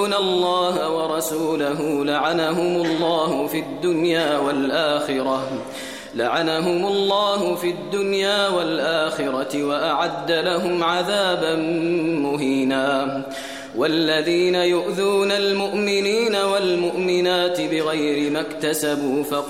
الله ورسوله لعنهم الله في الدنيا والآخرة وأعد لهم عذابا مهينا. والذين يؤذون المؤمنين والمؤمنات بغير ما اكتسبوا